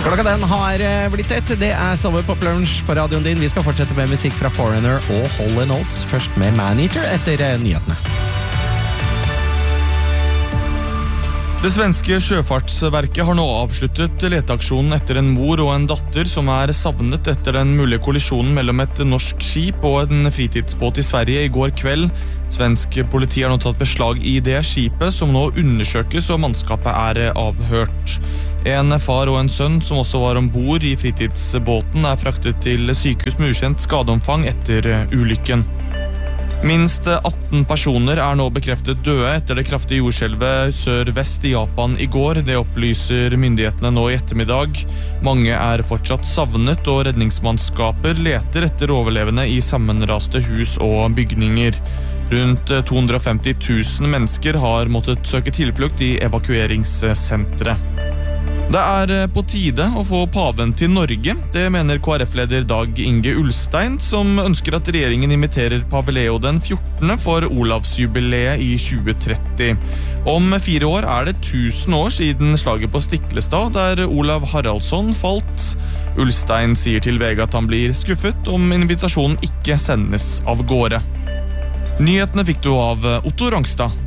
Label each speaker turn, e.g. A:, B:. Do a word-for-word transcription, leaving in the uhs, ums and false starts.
A: Klokka den har blitt ett. Det er Sommer Pop Lunch på radioen din. Vi skal fortsette med musikk fra Foreigner og Hall and Oates. Først med Maneater etter nyhetene.
B: Det svenske sjøfartsverket har nå avsluttet leteaksjonen etter en mor og en datter som er savnet etter den mulige kollisjonen mellom et norsk skip og en fritidsbåt i Sverige i går kveld. Svensk politi har nå tatt beslag i det skipet, som nå undersøkes og mannskapet er avhørt. En far og en sønn som også var ombord i fritidsbåten er fraktet til sykehus med ukjent skadeomfang etter ulykken. Minst atten personer er nå bekreftet døde etter det kraftige jordskjelvet sør-vest i Japan i går. Det opplyser myndighetene nå i ettermiddag. Mange er fortsatt savnet, og redningsmannskaper leter etter overlevende i sammenraste hus og bygninger. Rundt to hundre og femti tusen mennesker har måttet søke tilflukt i evakueringssenteret. Det er på tide å få paven til Norge. Det mener K R F-leder Dag Inge Ulstein, som ønsker at regjeringen inviterer pave Leo den fjortende for Olavsjubileet i tjue tretti. Om fire år er det tusen år siden slaget på Stiklestad, der Olav Haraldsson falt. Ulstein sier til V G at han blir skuffet om invitasjonen ikke sendes av gårde. Nyhetene fikk du av Otto Rangstad.